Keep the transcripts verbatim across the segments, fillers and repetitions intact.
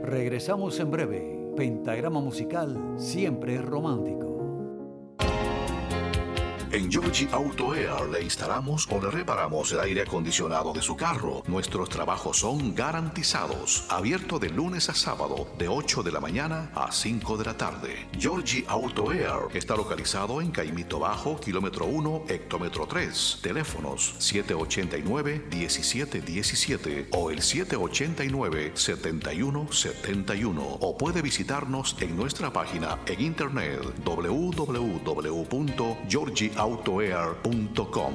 Regresamos en breve. Pentagrama Musical siempre es romántico. En Georgie Auto Air le instalamos o le reparamos el aire acondicionado de su carro. Nuestros trabajos son garantizados. Abierto de lunes a sábado, de ocho de la mañana a cinco de la tarde. Georgie Auto Air está localizado en Caimito Bajo, kilómetro uno, hectómetro tres. Teléfonos siete ocho nueve, uno siete uno siete o el siete ocho nueve, siete uno siete uno. O puede visitarnos en nuestra página en internet doble u doble u doble u punto georgie autoair punto com.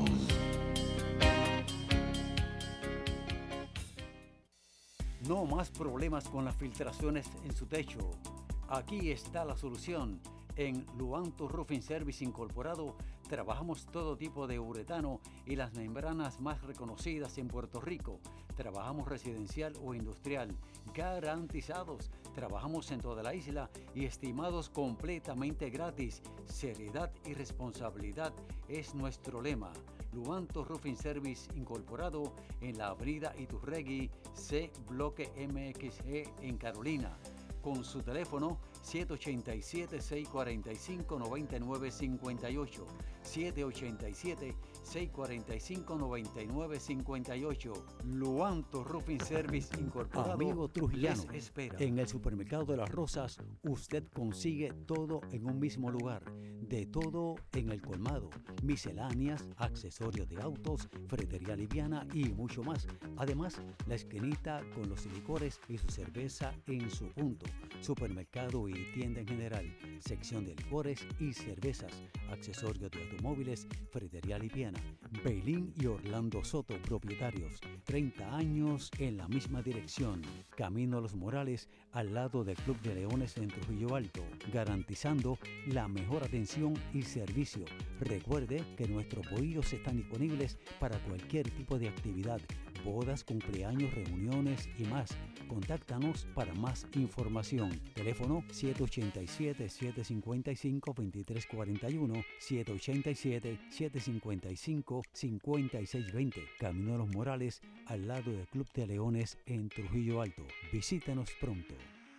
No más problemas con las filtraciones en su techo. Aquí está la solución. En Luanto Roofing Service Incorporado trabajamos todo tipo de uretano y las membranas más reconocidas en Puerto Rico. Trabajamos residencial o industrial, garantizados. Trabajamos en toda la isla y estimados completamente gratis. Seriedad y responsabilidad es nuestro lema. Luanto Roofing Service Incorporado en la avenida Iturregui, C, bloque M X G en Carolina. Con su teléfono siete ocho siete, seis cuatro cinco, nueve nueve cinco ocho, siete ocho siete, seis cuatro cinco, nueve nueve cinco ocho. Luanto Roofing Service Incorporado. Amigo trujillano, espera. En el supermercado de Las Rosas usted consigue todo en un mismo lugar. De todo en el colmado, misceláneas, accesorios de autos, ferretería liviana y mucho más. Además, la esquinita con los licores y su cerveza en su punto. Supermercado y tienda en general, sección de licores y cervezas, accesorios de automóviles, ferretería liviana. Beilín y Orlando Soto, propietarios, treinta años en la misma dirección. Camino a Los Morales, al lado del Club de Leones en Trujillo Alto, garantizando la mejor atención y servicio. Recuerde que nuestros bohíos están disponibles para cualquier tipo de actividad, bodas, cumpleaños, reuniones y más. Contáctanos para más información. Teléfono siete ocho siete, siete cinco cinco, dos tres cuatro uno, siete ocho siete, siete cinco cinco, cinco seis dos cero. Camino de Los Morales, al lado del Club de Leones en Trujillo Alto. Visítanos pronto.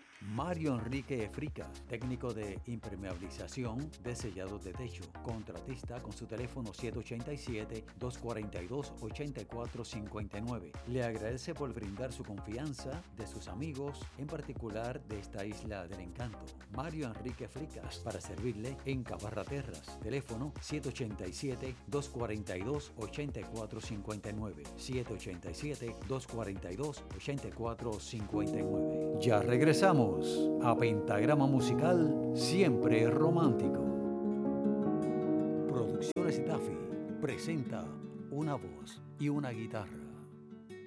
Mario Enrique Frica, técnico de impermeabilización de sellados de techo, contratista con su teléfono siete ocho siete, dos cuatro dos, ocho cuatro cinco nueve. Le agradece por brindar su confianza de sus amigos, en particular de esta isla del encanto. Mario Enrique Fricas, para servirle en Cabarra Terras. Teléfono siete ocho siete, dos cuatro dos, ocho cuatro cinco nueve. siete ocho siete, dos cuatro dos, ocho cuatro cinco nueve. Ya regresamos a Pentagrama Musical siempre romántico. Producciones Itafi presenta una voz y una guitarra.